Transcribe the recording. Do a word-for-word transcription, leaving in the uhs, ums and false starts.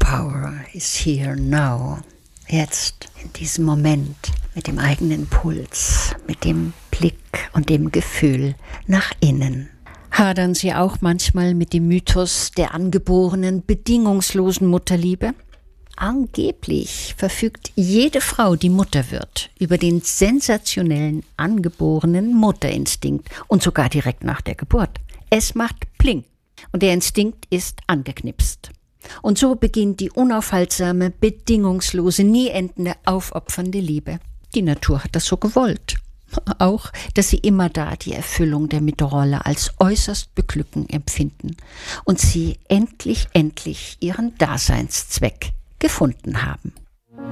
power is here now. Jetzt, in diesem Moment, mit dem eigenen Puls, mit dem Blick und dem Gefühl nach innen. Hadern Sie auch manchmal mit dem Mythos der angeborenen, bedingungslosen Mutterliebe? Angeblich verfügt jede Frau, die Mutter wird, über den sensationellen, angeborenen Mutterinstinkt und sogar direkt nach der Geburt. Es macht Pling und der Instinkt ist angeknipst. Und so beginnt die unaufhaltsame, bedingungslose, nie endende, aufopfernde Liebe. Die Natur hat das so gewollt. Auch, dass sie immer da die Erfüllung der Mütterrolle als äußerst beglückend empfinden und sie endlich, endlich ihren Daseinszweck gefunden haben.